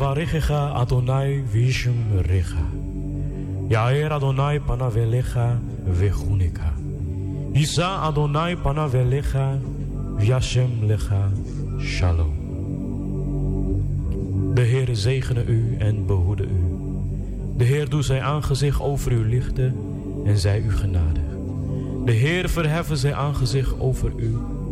Yevarechecha Adonai Vishum Recha. Yair Adonai Panavelecha Vechunika. Yisa Adonai Panavelecha Vyashem Lecha Shalom. De Heer zegene u en behoede u. De Heer doet zijn aangezicht over u lichten en zij u genadig. De Heer verheffen zijn aangezicht over u